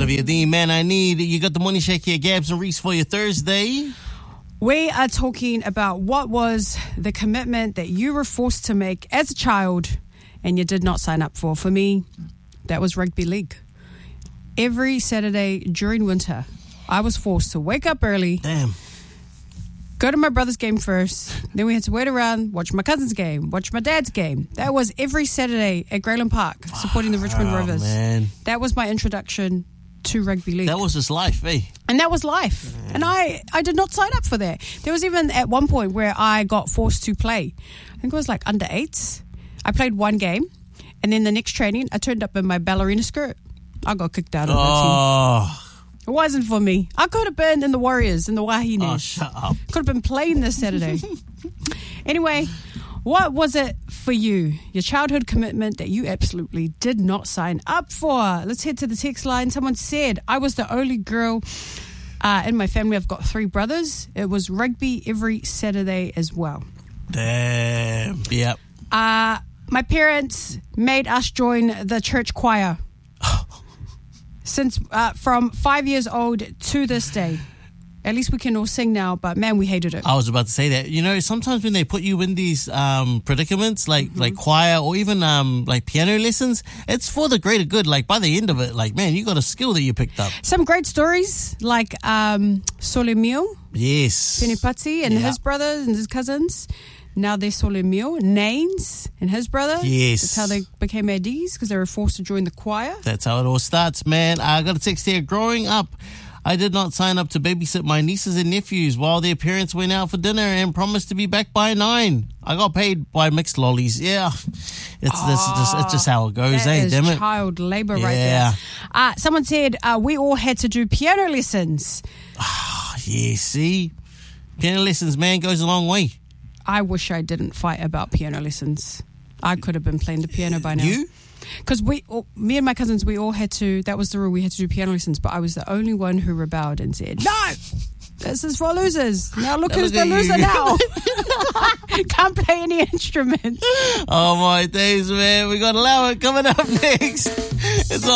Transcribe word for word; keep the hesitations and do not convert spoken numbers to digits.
Olivia Dean, Man I Need. You got the Morning Shake here, Gabs and Reese for your Thursday. We are talking about what was the commitment that you were forced to make as a child and you did not sign up for. For me, that was rugby league. Every Saturday during winter, I was forced to wake up early. Damn. Go to my brother's game first. Then we had to wait around, watch my cousin's game, watch my dad's game. That was every Saturday at Grayland Park, supporting the Richmond Oh, Rovers. man. That was my introduction to rugby league. That was just life, eh? And that was life. Yeah. And I, I did not sign up for that. There was even at one point where I got forced to play. I think it was like under eights. I played one game. And then the next training, I turned up in my ballerina skirt. I got kicked out of the Oh. team. It wasn't for me. I could have been in the Warriors, in the Wahine. Oh, shut up. Could have been playing this Saturday. Anyway, what was it for you? Your childhood commitment that you absolutely did not sign up for? Let's head to the text line. Someone said, I was the only girl uh, in my family. I've got three brothers. It was rugby every Saturday as well. Damn. Yep. Uh, my parents made us join the church choir. Since uh, from five years old to this day. At least we can all sing now, but man, we hated it. I was about to say that. You know, sometimes when they put you in these um, predicaments, like Mm-hmm. like choir or even um, like piano lessons, it's for the greater good. Like by the end of it, like, man, you got a skill that you picked up. Some great stories like um, Sole Mio, Yes. Penipati and Yeah. his brothers and his cousins. Now they're Sole Mio. Naines and his brother. Yes. That's how they became A Ds, because they were forced to join the choir. That's how it all starts, man. I got a text here. Growing up, I did not sign up to babysit my nieces and nephews while their parents went out for dinner and promised to be back by nine. I got paid by mixed lollies. Yeah. It's, Oh, this, just, it's just how it goes, That eh? is Damn it. child labor right Yeah. there. Uh, someone said uh, we all had to do piano lessons. Yeah, see? Piano lessons, man, goes a long way. I wish I didn't fight about piano lessons. I could have been playing the piano by now. You? Because we, all, me and my cousins, we all had to, that was the rule, we had to do piano lessons, but I was the only one who rebelled and said, no, this is for losers. Now look Now who's look the at loser you. now. Can't play any instruments. Oh, my days, man. We got Lauer coming up next. It's